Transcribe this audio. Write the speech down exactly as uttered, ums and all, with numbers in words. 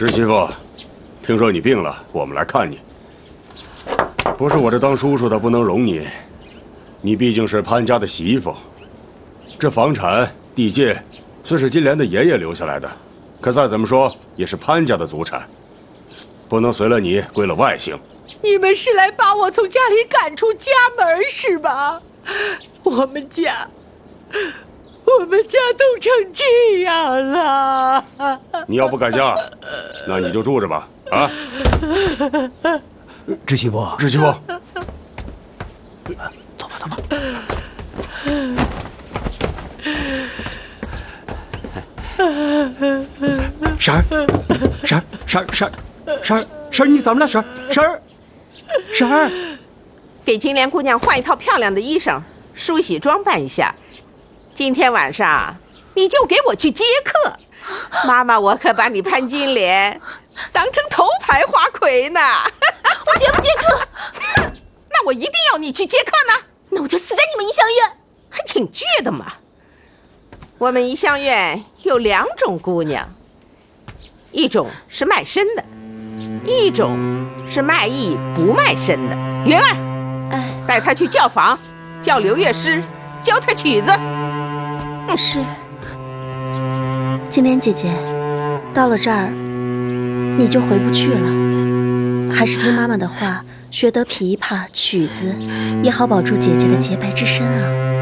侄媳妇，听说你病了，我们来看你。不是我这当叔叔的不能容你，你毕竟是潘家的媳妇。这房产地界虽是金莲的爷爷留下来的，可再怎么说也是潘家的祖产，不能随了你归了外姓。 你们是来把我从家里赶出家门是吧？我们家，我们家都成这样了。 你要不改嫁，那你就住着吧。啊， 侄媳妇， 侄媳妇， 走吧，走吧。婶儿，婶儿，婶儿，婶儿，婶儿，婶儿，你怎么了？婶儿，婶儿，婶儿， 给金莲姑娘换一套漂亮的衣裳，梳洗装扮一下。今天晚上你就给我去接客，妈妈我可把你潘金莲当成头牌花魁呢。 我绝不接客。 那我一定要你去接客呢。 那我就死在你们怡香院。 还挺倔的嘛。我们怡香院有两种姑娘，一种是卖身的，一种是卖艺不卖身的。云儿， 哎， 带她去教坊，叫刘乐师教她曲子。 是。金莲姐姐，到了这儿，你就回不去了，还是听妈妈的话，学得琵琶曲子，也好保住姐姐的洁白之身啊。